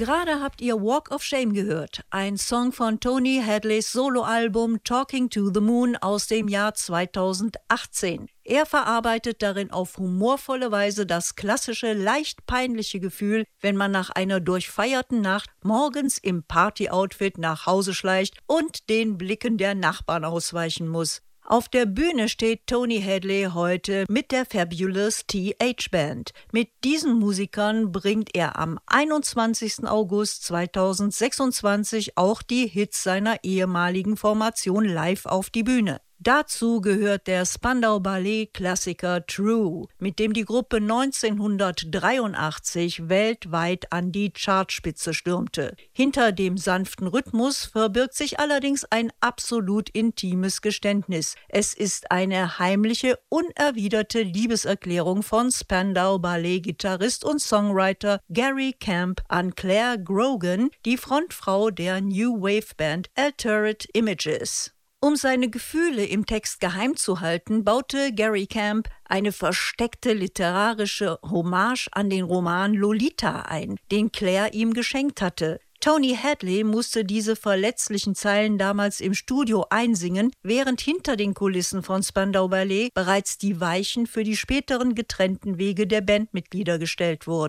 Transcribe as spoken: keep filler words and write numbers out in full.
Gerade habt ihr Walk of Shame gehört, ein Song von Tony Hadleys Soloalbum Talking to the Moon aus dem Jahr zweitausendachtzehn. Er verarbeitet darin auf humorvolle Weise das klassische, leicht peinliche Gefühl, wenn man nach einer durchfeierten Nacht morgens im Party-Outfit nach Hause schleicht und den Blicken der Nachbarn ausweichen muss. Auf der Bühne steht Tony Hadley heute mit der Fabulous T H Band. Mit diesen Musikern bringt er am einundzwanzigsten August zweitausendsechsundzwanzig auch die Hits seiner ehemaligen Formation live auf die Bühne. Dazu gehört der Spandau Ballet-Klassiker True, mit dem die Gruppe neunzehnhundertdreiundachtzig weltweit an die Chartspitze stürmte. Hinter dem sanften Rhythmus verbirgt sich allerdings ein absolut intimes Geständnis. Es ist eine heimliche, unerwiderte Liebeserklärung von Spandau Ballet-Gitarrist und Songwriter Gary Camp an Claire Grogan, die Frontfrau der New Wave Band Altered Images. Um seine Gefühle im Text geheim zu halten, baute Gary Camp eine versteckte literarische Hommage an den Roman Lolita ein, den Claire ihm geschenkt hatte. Tony Hadley musste diese verletzlichen Zeilen damals im Studio einsingen, während hinter den Kulissen von Spandau Ballet bereits die Weichen für die späteren getrennten Wege der Bandmitglieder gestellt wurden.